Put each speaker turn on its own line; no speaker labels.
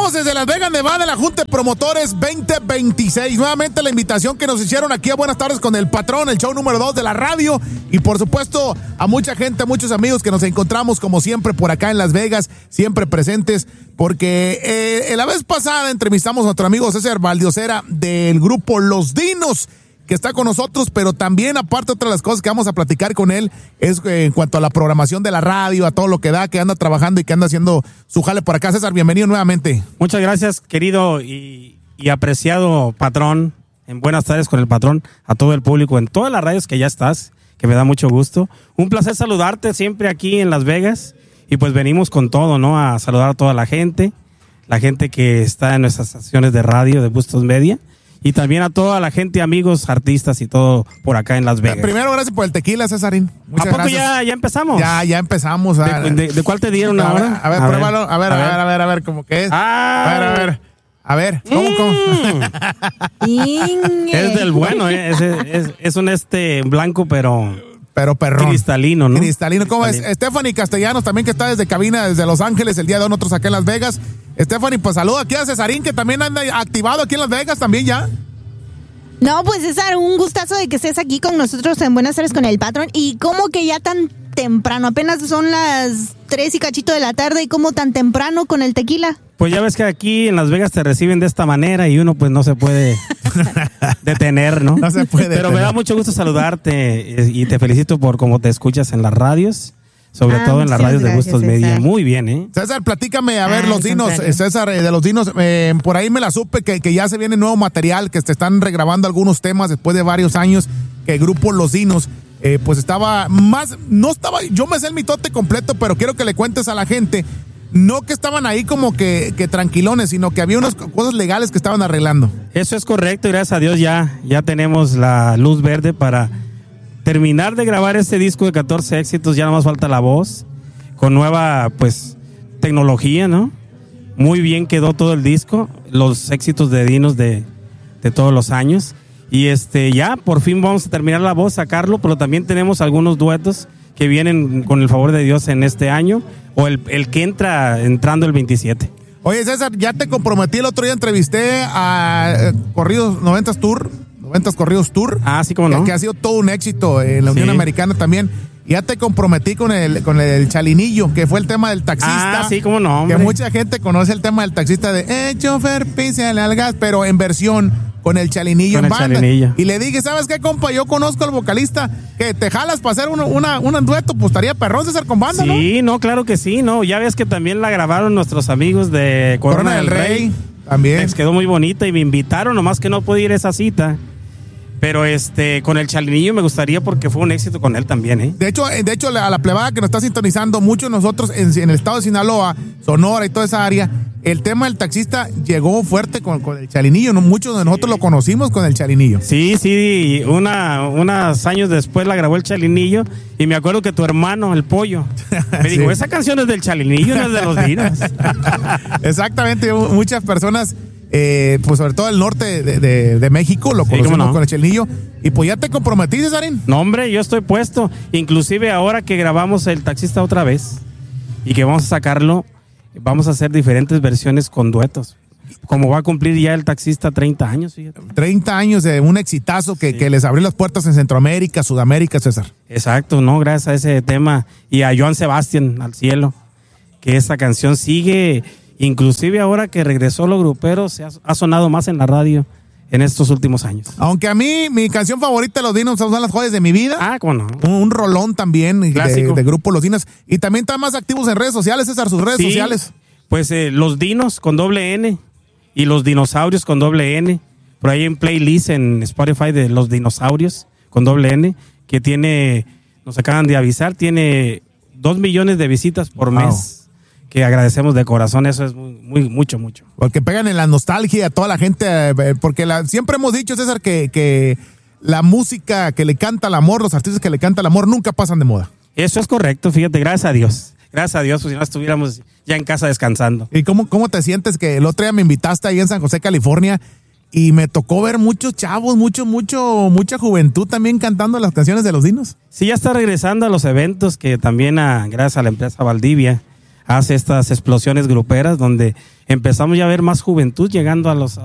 Estamos desde Las Vegas, Nevada, en la Junta de Promotores 2026. Nuevamente la invitación que nos hicieron aquí a Buenas Tardes con el Patrón, el show número 2 de la radio. Y por supuesto a mucha gente, a muchos amigos que nos encontramos como siempre por acá en Las Vegas, siempre presentes. Porque la vez pasada entrevistamos a nuestro amigo César Valdiosera del grupo Los Dinos, que está con nosotros, pero también aparte otra de las cosas que vamos a platicar con él es en cuanto a la programación de la radio, a todo lo que da, que anda trabajando y que anda haciendo su jale por acá. César, bienvenido nuevamente.
Muchas gracias, querido y apreciado Patrón, en Buenas Tardes con el Patrón, a todo el público, en todas las radios que ya estás, que me da mucho gusto. Un placer saludarte siempre aquí en Las Vegas, y pues venimos con todo, ¿no? A saludar a toda la gente que está en nuestras estaciones de radio de Bustos Media. Y también a toda la gente, amigos, artistas y todo por acá en Las Vegas.
Primero, gracias por el tequila, Cesarín. Muchas
¿A poco
gracias.
ya empezamos?
Ya empezamos.
¿De cuál te dieron ahora?
A ver, pruébalo. A ver, ¿cómo que es? A ver, ¿cómo?
Es del bueno, es un blanco, pero
perrón.
Cristalino, ¿no?
Cristalino. ¿Cómo es? Stephanie Castellanos, también que está desde cabina, desde Los Ángeles, el día de hoy nosotros acá en Las Vegas. Stephanie, pues saluda aquí a Cesarín, que también anda activado aquí en Las Vegas también ya.
No, pues César, un gustazo de que estés aquí con nosotros en Buenas Tardes con el Patrón. Y cómo que ya tan temprano, apenas son las 3 y cachito de la tarde, y cómo tan temprano con el tequila.
Pues ya ves que aquí en Las Vegas te reciben de esta manera y uno pues no se puede detener, ¿no?
No se puede
Pero me da mucho gusto saludarte y te felicito por cómo te escuchas en las radios. Sobre todo en las radios de Bustos Media. Muy bien, ¿eh?
César, platícame, a ver, Los Dinos. César, de Los Dinos, por ahí me la supe que ya se viene nuevo material, que te están regrabando algunos temas después de varios años, que el grupo Los Dinos, pues yo me sé el mitote completo, pero quiero que le cuentes a la gente, no que estaban ahí como que tranquilones, sino que había unas cosas legales que estaban arreglando.
Eso es correcto, y gracias a Dios ya tenemos la luz verde para terminar de grabar este disco de 14 éxitos. Ya nada más falta la voz, con nueva, pues, tecnología, ¿no? Muy bien quedó todo el disco, los éxitos de Dinos de todos los años. Y ya, por fin vamos a terminar la voz, sacarlo, pero también tenemos algunos duetos que vienen con el favor de Dios en este año, o el que entrando el 27.
Oye, César, ya te comprometí, el otro día entrevisté a Corridos 90s Corridos Tour.
Ah, sí, cómo no.
Que ha sido todo un éxito en la Unión Americana también. Ya te comprometí con el Chalinillo, que fue el tema del taxista.
Ah, sí, cómo no, hombre.
Que mucha gente conoce el tema del taxista de chofer, písale al gas, pero en versión con el Chalinillo en banda.
Chalinillo.
Y le dije, ¿sabes qué, compa? Yo conozco al vocalista, que te jalas para hacer un dueto, pues estaría perrón César con banda, ¿no?
Sí, no, claro que sí, ¿no? Ya ves que también la grabaron nuestros amigos de Corona del Rey.
También.
Les quedó muy bonita y me invitaron, nomás que no pude ir a esa cita. Pero con el Chalinillo me gustaría, porque fue un éxito con él también, ¿eh?
De hecho, a la plebada que nos está sintonizando, muchos de nosotros en el estado de Sinaloa, Sonora y toda esa área, el tema del taxista llegó fuerte con el Chalinillo, ¿no? Muchos de nosotros lo conocimos con el Chalinillo.
Sí, unos años después la grabó el Chalinillo, y me acuerdo que tu hermano, el Pollo, me dijo, esa canción es del Chalinillo, no es de Los Dinos.
Exactamente, muchas personas, pues sobre todo el norte de México, lo conocimos con el Chalinillo. Y pues ya te comprometí, Cesarín.
No, hombre, yo estoy puesto. Inclusive ahora que grabamos el taxista otra vez y que vamos a sacarlo, vamos a hacer diferentes versiones con duetos. Como va a cumplir ya el taxista 30 años, fíjate.
30 años de un exitazo que les abrió las puertas en Centroamérica, Sudamérica, César.
Exacto, ¿no? Gracias a ese tema. Y a Joan Sebastián, al cielo, que esa canción sigue. Inclusive ahora que regresó Lo Grupero, ha sonado más en la radio en estos últimos años.
Aunque a mí, mi canción favorita de Los Dinos son Las Joyas de mi Vida.
Ah, ¿cómo no?
Un rolón también de grupo Los Dinos. Y también están más activos en redes sociales, César, sus redes sociales.
Pues Los Dinos con doble N y Los Dinosaurios con doble N. Por ahí en playlist en Spotify de Los Dinosaurios con doble N, que nos acaban de avisar, tiene 2 millones de visitas por mes. Que agradecemos de corazón, eso es mucho.
Porque pegan en la nostalgia a toda la gente, porque siempre hemos dicho, César, que la música que le canta al amor, los artistas que le cantan al amor, nunca pasan de moda.
Eso es correcto, fíjate, gracias a Dios, pues si no estuviéramos ya en casa descansando.
¿Y cómo te sientes que el otro día me invitaste ahí en San José, California, y me tocó ver muchos chavos, mucha juventud también cantando las canciones de Los Dinos?
Sí, ya está regresando a los eventos, que también gracias a la empresa Valdivia, hace estas explosiones gruperas donde empezamos ya a ver más juventud llegando a los